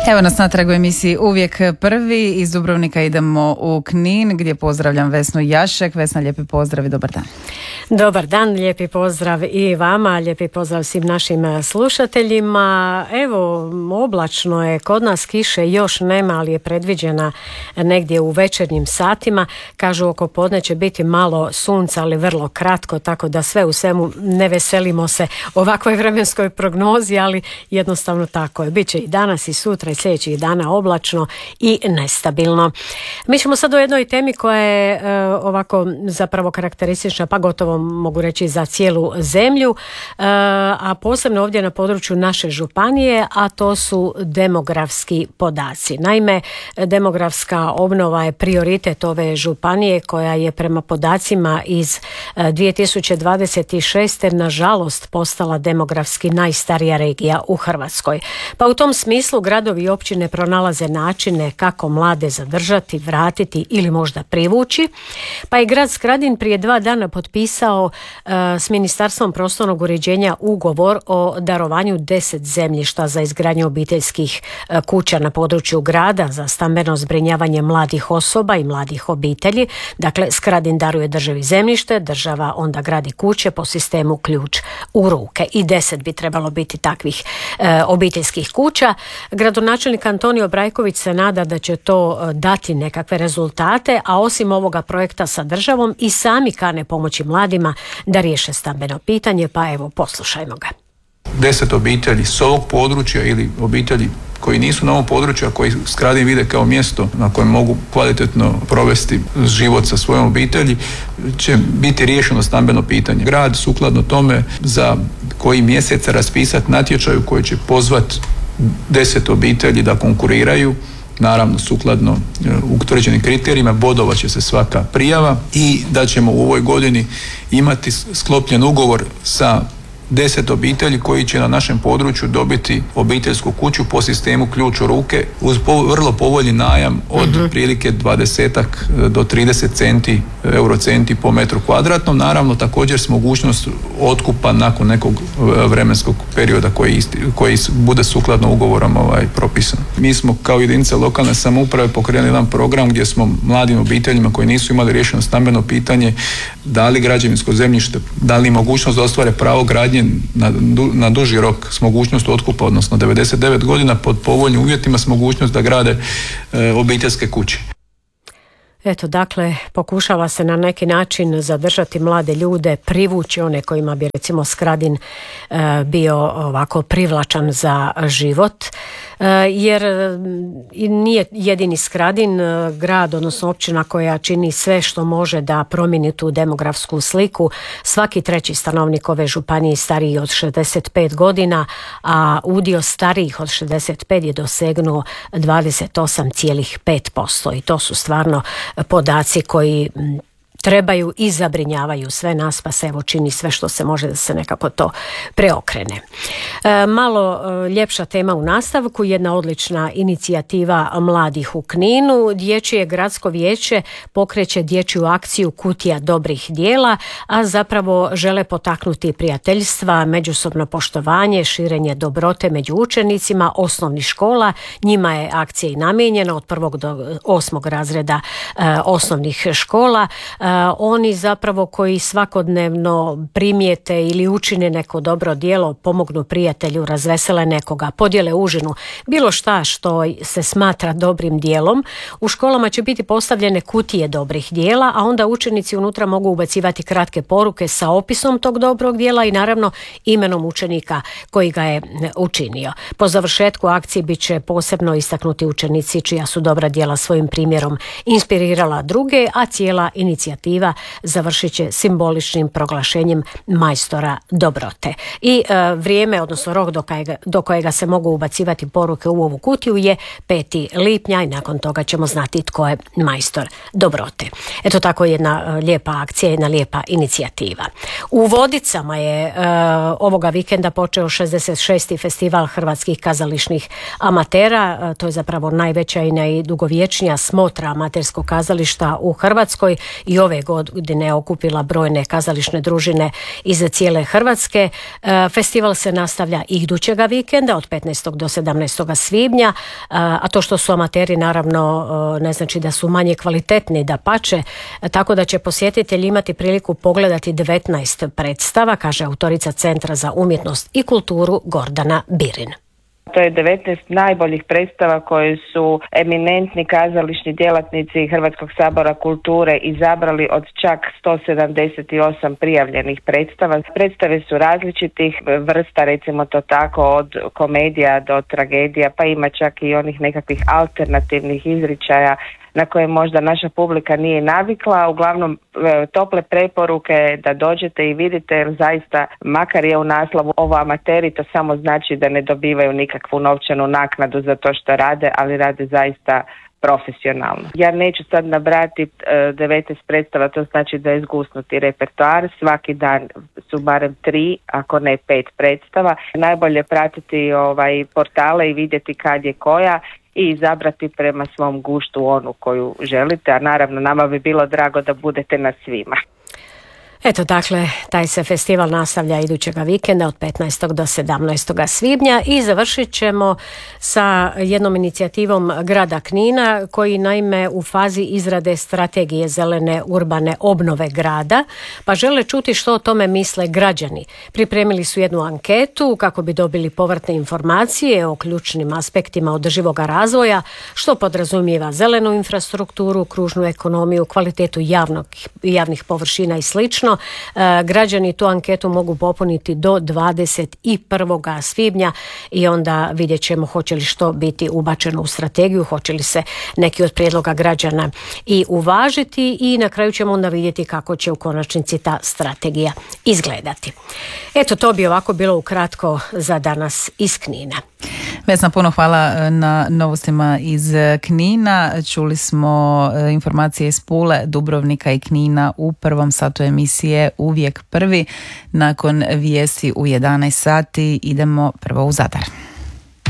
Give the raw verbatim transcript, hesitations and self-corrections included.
Evo nas natrag u emisiji Uvijek prvi. Iz Dubrovnika idemo u Knin gdje pozdravljam Vesnu Jašek. Vesna, lijepi pozdrav i dobar dan. Dobar dan, lijepi pozdrav i vama, lijepi pozdrav svim našim slušateljima. Evo, oblačno je, kod nas kiše još nema, ali je predviđena negdje u večernjim satima. Kažu oko podne će biti malo sunca, ali vrlo kratko, tako da sve u svemu ne veselimo se ovakvoj vremenskoj prognozi, ali jednostavno tako je. Biće i danas i sutra i sljedećih dana oblačno i nestabilno. Mi ćemo sad o jednoj temi koja je e, ovako zapravo karakteristična, pa gotovo mogu reći za cijelu zemlju, e, a posebno ovdje na području naše županije, a to su demografski podaci. Naime, demografska obnova je prioritet ove županije koja je prema podacima iz dvije tisuće dvadeset šeste nažalost postala demografski najstarija regija u Hrvatskoj. Pa u tom smislu gradovi i općine pronalaze načine kako mlade zadržati, vratiti ili možda privući. Pa je grad Skradin prije dva dana potpisao uh, s Ministarstvom prostornog uređenja ugovor o darovanju deset zemljišta za izgradnju obiteljskih uh, kuća na području grada za stambeno zbrinjavanje mladih osoba i mladih obitelji. Dakle, Skradin daruje državi zemljište, država onda gradi kuće po sistemu ključ u ruke. I deset bi trebalo biti takvih uh, obiteljskih kuća. Gradonačelnik Antonio Brajković se nada da će to dati nekakve rezultate, a osim ovoga projekta sa državom i sami kane pomoći mladima da riješe stambeno pitanje, pa evo poslušajmo ga. Deset obitelji s ovog područja ili obitelji koji nisu na ovom području, a koji Skradin vide kao mjesto na kojem mogu kvalitetno provesti život sa svojom obitelji, će biti riješeno stambeno pitanje. Grad sukladno tome za koji mjesec raspisati natječaj koji će pozvati deset obitelji da konkuriraju, naravno sukladno utvrđenim kriterijima, bodovat će se svaka prijava i da ćemo u ovoj godini imati sklopljen ugovor sa deset obitelji koji će na našem području dobiti obiteljsku kuću po sistemu ključ u ruke uz vrlo povoljni najam od uh-huh. prilike dvadesetak do trideset centi, eurocenti po metru kvadratnom, naravno također s mogućnost otkupa nakon nekog vremenskog perioda koji, isti, koji bude sukladno ugovorom ovaj, propisan. Mi smo kao jedinice lokalne samouprave pokrenuli jedan program gdje smo mladim obiteljima koji nisu imali riješeno stambeno pitanje dali građevinsko zemljište, dali mogućnost da ostvare pravo gradnje Na, na duži rok s mogućnost otkupa, odnosno devedeset devet godina pod povoljnim uvjetima s mogućnost da grade e, obiteljske kuće. Eto, dakle, pokušava se na neki način zadržati mlade ljude, privući one kojima bi recimo Skradin e, bio ovako privlačan za život, e, jer nije jedini Skradin grad, odnosno općina koja čini sve što može da promijeni tu demografsku sliku. Svaki treći stanovnik ove županije stariji od šezdeset pet godina, a udio starijih od šezdeset pet je dosegnuo dvadeset osam zarez pet posto i to su stvarno podaci koji trebaju i zabrinjavaju sve nas, pa se evo čini sve što se može da se nekako to preokrene. E, malo e, ljepša tema u nastavku, jedna odlična inicijativa mladih u Kninu. Dječje gradsko vijeće pokreće dječju akciju Kutija dobrih djela, a zapravo žele potaknuti prijateljstva, međusobno poštovanje, širenje dobrote među učenicima osnovnih škola. Njima je akcija i namijenjena od prvog do osmog razreda e, osnovnih škola. E, oni zapravo koji svakodnevno primijete ili učine neko dobro djelo, pomognu prijatelju, razvesele nekoga, podijele užinu, bilo šta što se smatra dobrim djelom. U školama će biti postavljene kutije dobrih djela, a onda učenici unutra mogu ubacivati kratke poruke sa opisom tog dobrog djela i naravno imenom učenika koji ga je učinio. Po završetku akcije bit će posebno istaknuti učenici čija su dobra djela svojim primjerom inspirirala druge, a cijela inicijativa završit će simboličnim proglašenjem majstora dobrote. I e, vrijeme, odnosno rok do kojega, do kojega se mogu ubacivati poruke u ovu kutiju je peti lipnja i nakon toga ćemo znati tko je majstor dobrote. Eto tako jedna e, lijepa akcija, jedna lijepa inicijativa. U Vodicama je e, ovoga vikenda počeo šezdeset šesti festival hrvatskih kazališnih amatera. E, to je zapravo najveća i najdugovječnija smotra amaterskog kazališta u Hrvatskoj i ove godine okupila brojne kazališne družine iz cijele Hrvatske. Festival se nastavlja idućega vikenda od petnaestog do sedamnaestog svibnja, a to što su amateri naravno ne znači da su manje kvalitetni, dapače, tako da će posjetitelji imati priliku pogledati devetnaest predstava, kaže autorica Centra za umjetnost i kulturu Gordana Birin. To je devetnaest najboljih predstava koje su eminentni kazališni djelatnici Hrvatskog sabora kulture izabrali od čak sto sedamdeset osam prijavljenih predstava. Predstave su različitih vrsta, recimo to tako, od komedija do tragedija, pa ima čak i onih nekakvih alternativnih izričaja na koje možda naša publika nije navikla. Uglavnom tople preporuke da dođete i vidite, jer zaista makar je u naslovu ovo amateri, to samo znači da ne dobivaju nikakvu novčanu naknadu za to što rade, ali rade zaista profesionalno. Ja neću sad nabrati devetnaest predstava, to znači da je zgusnuti repertoar. Svaki dan su barem tri, ako ne pet predstava. Najbolje pratiti ovaj portale i vidjeti kad je koja i izabrati prema svom guštu onu koju želite, a naravno nama bi bilo drago da budete na svima. Eto, dakle, taj se festival nastavlja idućega vikenda od petnaestog do sedamnaestog svibnja i završit ćemo sa jednom inicijativom grada Knina koji naime u fazi izrade strategije zelene urbane obnove grada, pa žele čuti što o tome misle građani. Pripremili su jednu anketu kako bi dobili povratne informacije o ključnim aspektima održivog razvoja, što podrazumijeva zelenu infrastrukturu, kružnu ekonomiju, kvalitetu javnog, javnih površina i slično. Građani tu anketu mogu popuniti do dvadeset prvog svibnja i onda vidjet ćemo hoće li što biti ubačeno u strategiju, hoće li se neki od prijedloga građana i uvažiti i na kraju ćemo onda vidjeti kako će u konačnici ta strategija izgledati. Eto, to bi ovako bilo ukratko za danas iz Knina. Vesna, puno hvala na novostima iz Knina. Čuli smo informacije iz Pule, Dubrovnika i Knina u prvom satu emisije Uvijek prvi. Nakon vijesti u jedanaest sati idemo prvo u Zadar.